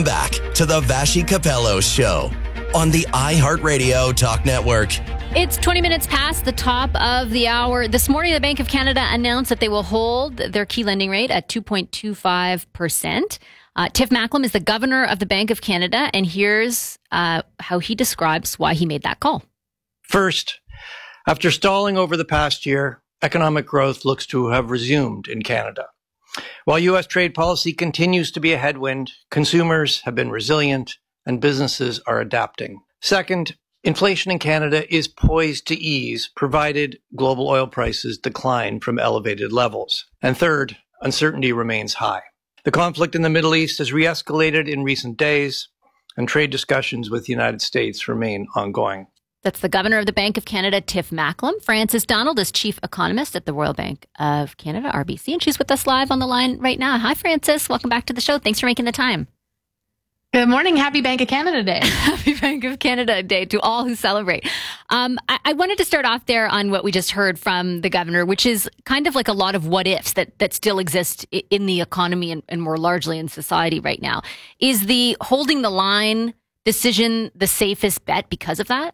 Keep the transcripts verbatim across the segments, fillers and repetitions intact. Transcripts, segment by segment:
Back to the Vassy Capello Show on the iHeartRadio Talk Network. It's twenty minutes past the top of the hour. This morning, the Bank of Canada announced that they will hold their key lending rate at two point two five percent. Uh, Tiff Macklem is the governor of the Bank of Canada, and here's uh, how he describes why he made that call. First, after stalling over the past year, economic growth looks to have resumed in Canada. While U S trade policy continues to be a headwind, consumers have been resilient and businesses are adapting. Second, inflation in Canada is poised to ease, provided global oil prices decline from elevated levels. And third, uncertainty remains high. The conflict in the Middle East has re-escalated in recent days, and trade discussions with the United States remain ongoing. That's the governor of the Bank of Canada, Tiff Macklem. Frances Donald is chief economist at the Royal Bank of Canada, R B C, and she's with us live on the line right now. Hi, Frances. Welcome back to the show. Thanks for making the time. Good morning. Happy Bank of Canada Day. Happy Bank of Canada Day to all who celebrate. Um, I, I wanted to start off there on what we just heard from the governor, which is kind of like a lot of what ifs that, that still exist in the economy and, and more largely in society right now. Is the holding the line decision the safest bet because of that?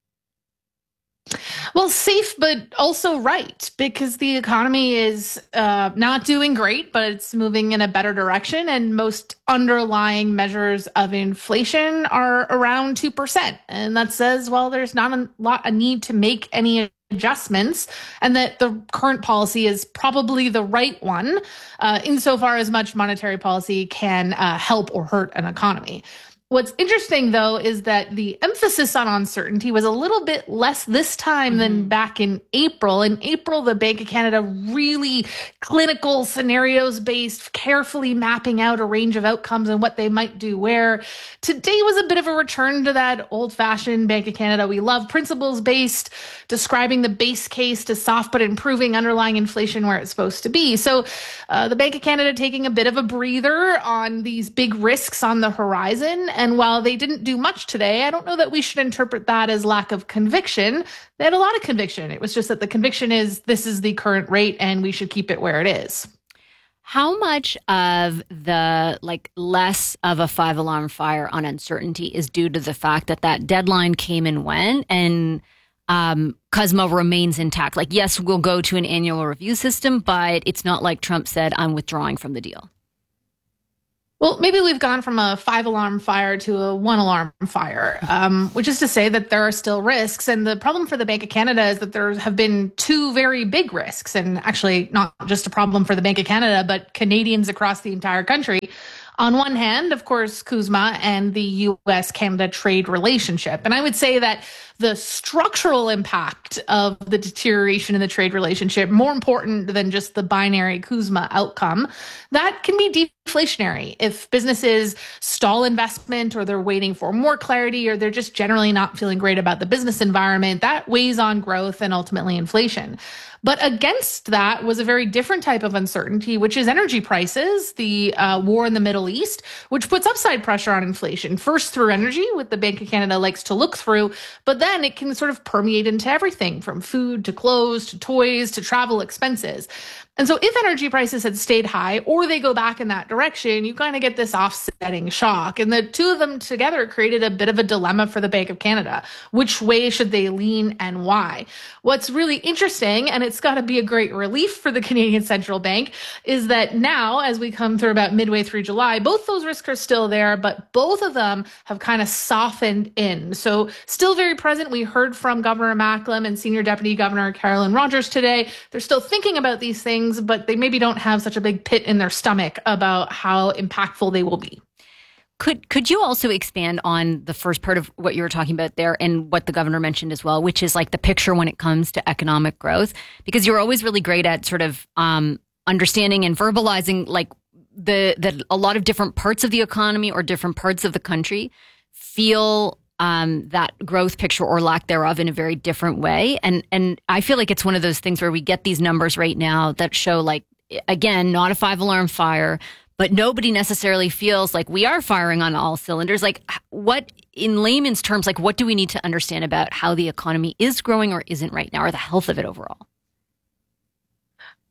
Well, safe, but also right, because the economy is uh, not doing great, but it's moving in a better direction. And most underlying measures of inflation are around two percent. And that says, well, there's not a lot a need to make any adjustments, and that the current policy is probably the right one, uh, insofar as much monetary policy can uh, help or hurt an economy. What's interesting, though, is that the emphasis on uncertainty was a little bit less this time mm-hmm. than back in April. In April, the Bank of Canada really clinical scenarios-based, carefully mapping out a range of outcomes and what they might do where. Today was a bit of a return to that old-fashioned Bank of Canada we love, principles-based, describing the base case to soft but improving underlying inflation where it's supposed to be. So uh, the Bank of Canada taking a bit of a breather on these big risks on the horizon. And while they didn't do much today, I don't know that we should interpret that as lack of conviction. They had a lot of conviction. It was just that the conviction is this is the current rate and we should keep it where it is. How much of the like less of a five alarm fire on uncertainty is due to the fact that that deadline came and went and um, Cosmo remains intact? Like, yes, we'll go to an annual review system, but it's not like Trump said, I'm withdrawing from the deal. Well, maybe we've gone from a five-alarm fire to a one-alarm fire, um, which is to say that there are still risks. And the problem for the Bank of Canada is that there have been two very big risks, and actually not just a problem for the Bank of Canada, but Canadians across the entire country. On one hand, of course, CUSMA and the U S Canada trade relationship. And I would say that the structural impact of the deterioration in the trade relationship, more important than just the binary CUSMA outcome, that can be deflationary. If businesses stall investment or they're waiting for more clarity or they're just generally not feeling great about the business environment, that weighs on growth and ultimately inflation. But against that was a very different type of uncertainty, which is energy prices, the uh, war in the Middle East, which puts upside pressure on inflation, first through energy, what the Bank of Canada likes to look through, but then it can sort of permeate into everything from food to clothes to toys to travel expenses. And so if energy prices had stayed high or they go back in that direction, you kind of get this offsetting shock. And the two of them together created a bit of a dilemma for the Bank of Canada. Which way should they lean and why? What's really interesting, and it's got to be a great relief for the Canadian Central Bank, is that now, as we come through about midway through July, both those risks are still there, but both of them have kind of softened in. So still very present. We heard from Governor Macklem and Senior Deputy Governor Carolyn Rogers today. They're still thinking about these things, but they maybe don't have such a big pit in their stomach about how impactful they will be. Could could you also expand on the first part of what you were talking about there and what the governor mentioned as well, which is like the picture when it comes to economic growth? Because you're always really great at sort of um, understanding and verbalizing like the that a lot of different parts of the economy or different parts of the country feel Um, that growth picture or lack thereof in a very different way. And and I feel like it's one of those things where we get these numbers right now that show like, again, not a five alarm fire, but nobody necessarily feels like we are firing on all cylinders. Like what, in layman's terms, like what do we need to understand about how the economy is growing or isn't right now, or the health of it overall?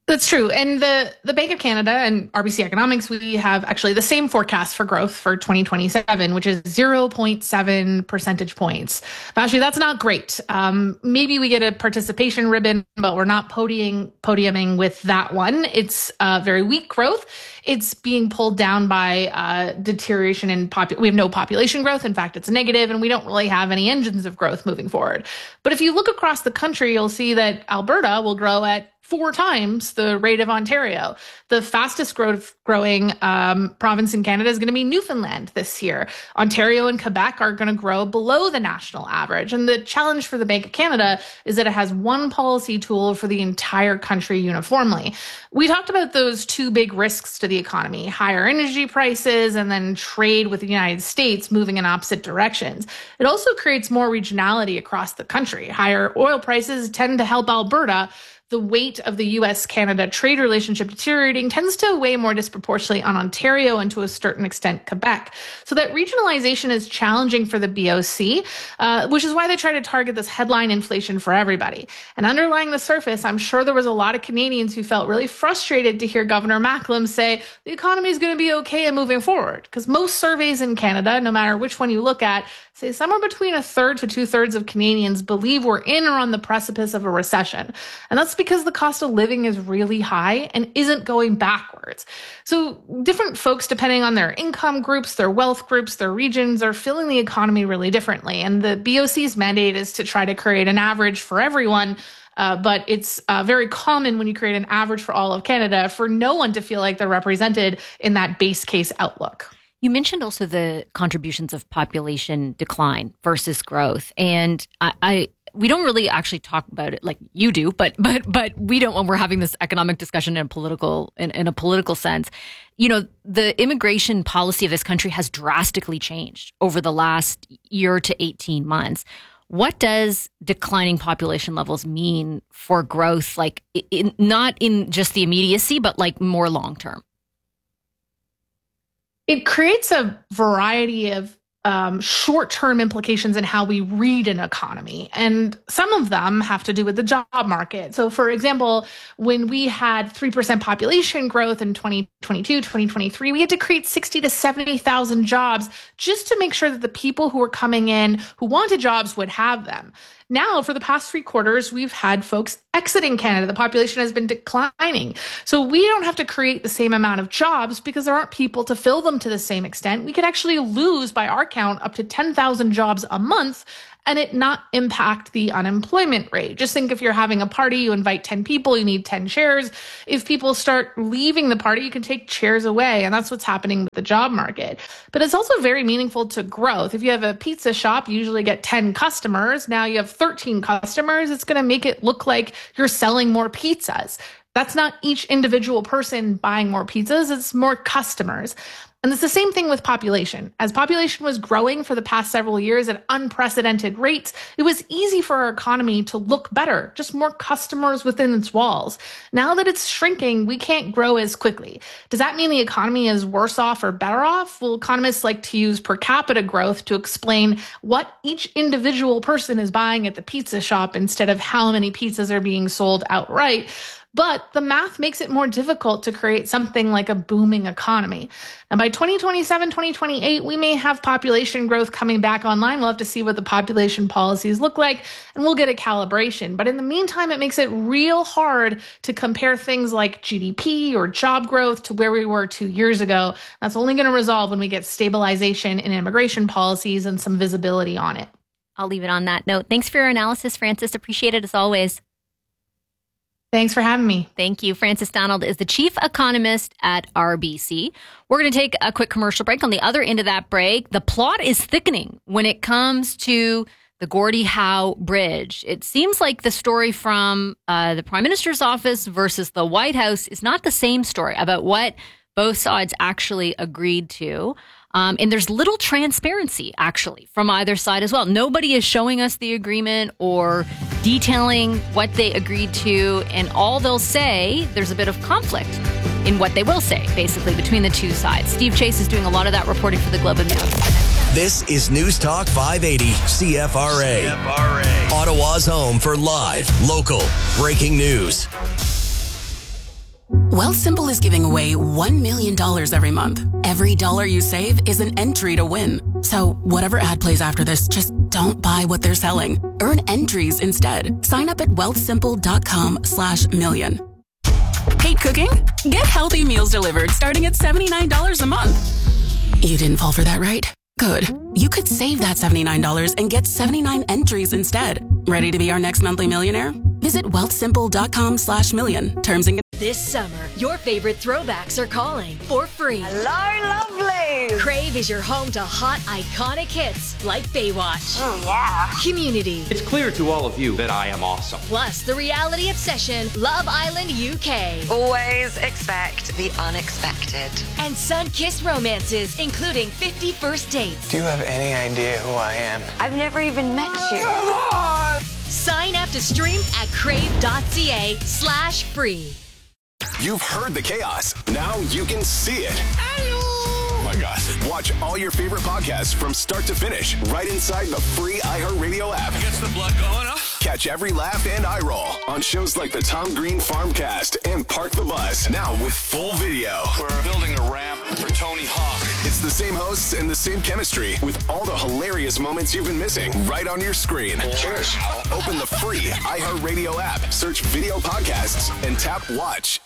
That's true. And the, the Bank of Canada and R B C Economics, we have actually the same forecast for growth for twenty twenty-seven, which is zero point seven percentage points. Actually, that's not great. Um, maybe we get a participation ribbon, but we're not podiuming, podiuming with that one. It's uh, very weak growth. It's being pulled down by uh, deterioration in population. We have no population growth. In fact, it's negative, and we don't really have any engines of growth moving forward. But if you look across the country, you'll see that Alberta will grow at four times the rate of Ontario. The fastest growth growing um, province in Canada is going to be Newfoundland this year. Ontario and Quebec are going to grow below the national average. And the challenge for the Bank of Canada is that it has one policy tool for the entire country uniformly. We talked about those two big risks to the economy, higher energy prices and then trade with the United States moving in opposite directions. It also creates more regionality across the country. Higher oil prices tend to help Alberta. The weight of the U S Canada trade relationship deteriorating tends to weigh more disproportionately on Ontario and to a certain extent Quebec. So that regionalization is challenging for the B O C, uh, which is why they try to target this headline inflation for everybody. And underlying the surface, I'm sure there was a lot of Canadians who felt really frustrated to hear Governor Macklem say the economy is going to be okay and moving forward. Because most surveys in Canada, no matter which one you look at, say somewhere between a third to two thirds of Canadians believe we're in or on the precipice of a recession. And that's because the cost of living is really high and isn't going backwards. So different folks, depending on their income groups, their wealth groups, their regions, are feeling the economy really differently. And the B O C's mandate is to try to create an average for everyone. Uh, but it's uh, very common when you create an average for all of Canada for no one to feel like they're represented in that base case outlook. You mentioned also the contributions of population decline versus growth. And I, I we don't really actually talk about it like you do, but but but we don't when we're having this economic discussion in a political in, in a political sense. You know, the immigration policy of this country has drastically changed over the last year to eighteen months. What does declining population levels mean for growth, like in, not in just the immediacy, but like more long term? It creates a variety of um, short-term implications in how we read an economy. And some of them have to do with the job market. So for example, when we had three percent population growth in twenty twenty-two, twenty twenty-three, we had to create sixty to seventy thousand jobs just to make sure that the people who were coming in who wanted jobs would have them. Now, for the past three quarters, we've had folks exiting Canada. The population has been declining. So we don't have to create the same amount of jobs because there aren't people to fill them to the same extent. We could actually lose, by our count, up to ten thousand jobs a month and it not impact the unemployment rate. Just think if you're having a party, you invite ten people, you need ten chairs. If people start leaving the party, you can take chairs away. And that's what's happening with the job market. But it's also very meaningful to growth. If you have a pizza shop, you usually get ten customers. Now you have thirteen customers. It's going to make it look like you're selling more pizzas. That's not each individual person buying more pizzas. It's more customers. And it's the same thing with population. As population was growing for the past several years at unprecedented rates, it was easy for our economy to look better, just more customers within its walls. Now that it's shrinking, we can't grow as quickly. Does that mean the economy is worse off or better off? Well, economists like to use per capita growth to explain what each individual person is buying at the pizza shop instead of how many pizzas are being sold outright. But the math makes it more difficult to create something like a booming economy. And by twenty twenty-seven, twenty twenty-eight, we may have population growth coming back online. We'll have to see what the population policies look like, and we'll get a calibration. But in the meantime, it makes it real hard to compare things like G D P or job growth to where we were two years ago. That's only going to resolve when we get stabilization in immigration policies and some visibility on it. I'll leave it on that note. Thanks for your analysis, Frances. Appreciate it as always. Thanks for having me. Thank you. Frances Donald is the chief economist at R B C. We're going to take a quick commercial break. On the other end of that break, the plot is thickening when it comes to the Gordie Howe Bridge. It seems like the story from uh, the Prime Minister's office versus the White House is not the same story about what both sides actually agreed to. Um, and there's little transparency, actually, from either side as well. Nobody is showing us the agreement or detailing what they agreed to. And all they'll say, there's a bit of conflict in what they will say, basically, between the two sides. Steve Chase is doing a lot of that reporting for the Globe and Mail. This is News Talk five eighty C F R A. C F R A. Ottawa's home for live, local, breaking news. Wealthsimple is giving away one million dollars every month. Every dollar you save is an entry to win. So whatever ad plays after this, just don't buy what they're selling. Earn entries instead. Sign up at wealthsimple.com slash million. Hate cooking? Get healthy meals delivered starting at seventy-nine dollars a month. You didn't fall for that, right? Good. You could save that seventy-nine dollars and get seventy-nine entries instead. Ready to be our next monthly millionaire? Visit wealthsimple.com slash million. Terms and This summer, your favorite throwbacks are calling for free. Hello, lovelies! Crave is your home to hot, iconic hits like Baywatch. Oh, yeah. Community. It's clear to all of you that I am awesome. Plus, the reality obsession, Love Island U K. Always expect the unexpected. And sun-kissed romances, including fifty First Dates. Do you have any idea who I am? I've never even met you. Come on! Sign up to stream at crave.ca slash free. You've heard the chaos. Now you can see it. Oh my gosh. Watch all your favorite podcasts from start to finish right inside the free iHeartRadio app. Gets the blood going, huh? Catch every laugh and eye roll on shows like the Tom Green Farmcast and Park the Bus. Now with full video. We're building a ramp for Tony Hawk. It's the same hosts and the same chemistry with all the hilarious moments you've been missing right on your screen. Cheers. Open the free iHeartRadio app, search video podcasts, and tap watch.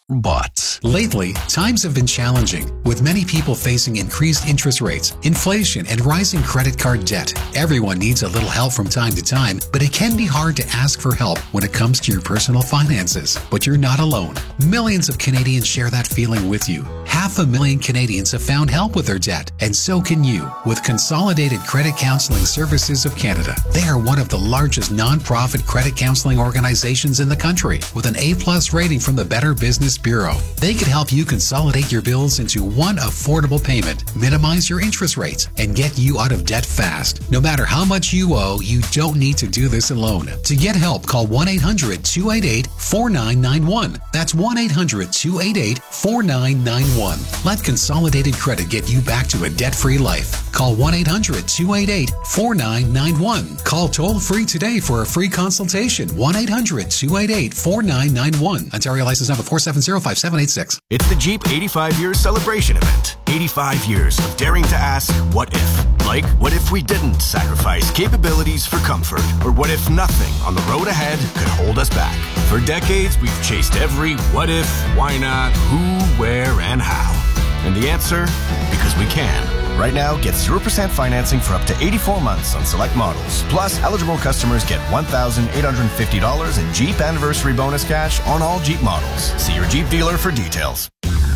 But lately, times have been challenging, with many people facing increased interest rates, inflation, and rising credit card debt. Everyone needs a little help from time to time, but it can be hard to ask for help when it comes to your personal finances. But you're not alone. Millions of Canadians share that feeling with you. Half a million Canadians have found help with their debt, and so can you with Consolidated Credit Counseling Services of Canada. They are one of the largest non-profit credit counseling organizations in the country, with an A-plus rating from the Better Business Bureau. They can help you consolidate your bills into one affordable payment, minimize your interest rates, and get you out of debt fast. No matter how much you owe, you don't need to do this alone. To get help, call one eight hundred two eight eight four nine nine one. That's one eight hundred two eight eight four nine nine one. Let Consolidated Credit get you back to a debt-free life. Call one eight hundred two eight eight four nine nine one. Call toll-free today for a free consultation. one eight hundred two eight eight four nine nine one. Ontario license number four seven zero five seven eight six. It's the Jeep eighty-five years celebration event. eighty-five years of daring to ask, what if? Like, what if we didn't sacrifice capabilities for comfort? Or what if nothing on the road ahead could hold us back? For decades, we've chased every what if, why not, who, where, and how. And the answer? Because we can. Right now, get zero percent financing for up to eighty-four months on select models. Plus, eligible customers get one thousand eight hundred fifty dollars in Jeep Anniversary Bonus Cash on all Jeep models. See your Jeep dealer for details.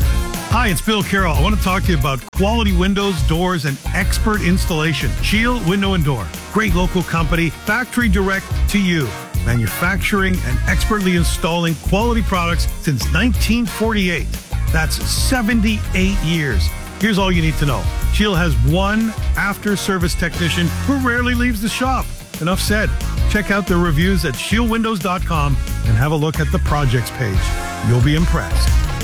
Hi, it's Bill Carroll. I want to talk to you about quality windows, doors, and expert installation. Shield Window and Door. Great local company, factory direct to you. Manufacturing and expertly installing quality products since nineteen forty-eight. That's seventy-eight years. Here's all you need to know. Shield has one after-service technician who rarely leaves the shop. Enough said. Check out their reviews at shield windows dot com and have a look at the projects page. You'll be impressed.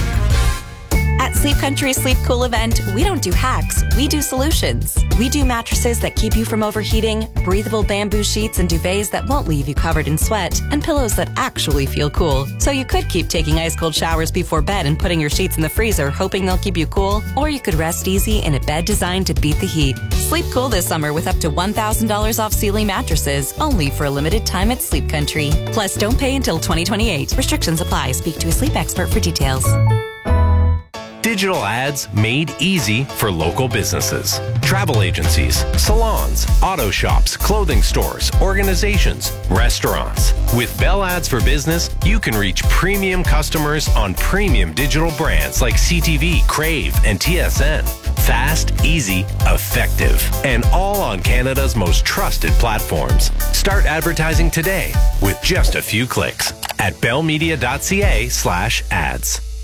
At Sleep Country's Sleep Cool event, we don't do hacks, we do solutions. We do mattresses that keep you from overheating, breathable bamboo sheets and duvets that won't leave you covered in sweat, and pillows that actually feel cool. So you could keep taking ice-cold showers before bed and putting your sheets in the freezer, hoping they'll keep you cool, or you could rest easy in a bed designed to beat the heat. Sleep cool this summer with up to one thousand dollars off Sealy mattresses, only for a limited time at Sleep Country. Plus, don't pay until twenty twenty-eight. Restrictions apply. Speak to a sleep expert for details. Digital ads made easy for local businesses. Travel agencies, salons, auto shops, clothing stores, organizations, restaurants. With Bell Ads for Business, you can reach premium customers on premium digital brands like C T V, Crave, and T S N. Fast, easy, effective, and all on Canada's most trusted platforms. Start advertising today with just a few clicks at bellmedia.ca slash ads.